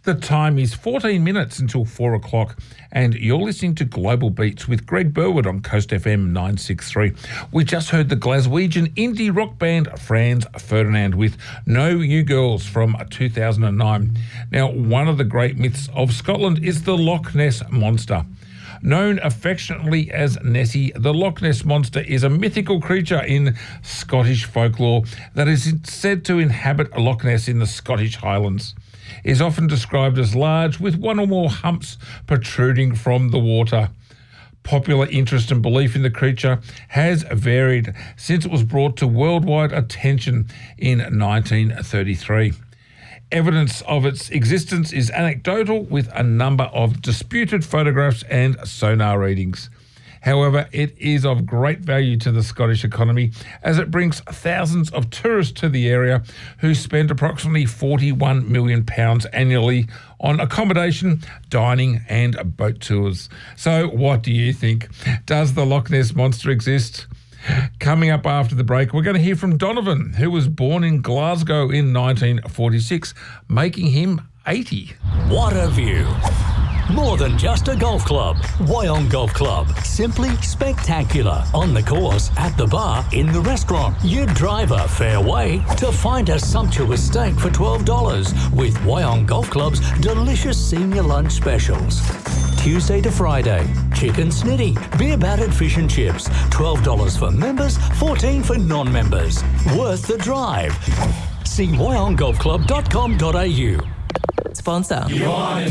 The time is 14 minutes until 4 o'clock, and you're listening to Global Beats with Greg Burwood on Coast FM 963. We just heard the Glaswegian indie rock band Franz Ferdinand with Know You Girls from 2009. Now, one of the great myths of Scotland is the Loch Ness Monster. Known affectionately as Nessie, the Loch Ness Monster is a mythical creature in Scottish folklore that is said to inhabit Loch Ness in the Scottish Highlands. It is often described as large, with one or more humps protruding from the water. Popular interest and belief in the creature has varied since it was brought to worldwide attention in 1933. Evidence of its existence is anecdotal, with a number of disputed photographs and sonar readings. However, it is of great value to the Scottish economy as it brings thousands of tourists to the area who spend approximately £41 million annually on accommodation, dining and boat tours. So what do you think? Does the Loch Ness Monster exist? Coming up after the break, we're going to hear from Donovan, who was born in Glasgow in 1946, making him 80. What a view. More than just a golf club. Wyong Golf Club. Simply spectacular. On the course, at the bar, in the restaurant. You drive a fair way to find a sumptuous steak for $12 with Wyong Golf Club's delicious senior lunch specials. Tuesday to Friday, chicken snitty, beer battered fish and chips, $12 for members, $14 for non-members. Worth the drive. See wyonggolfclub.com.au. Sponsor.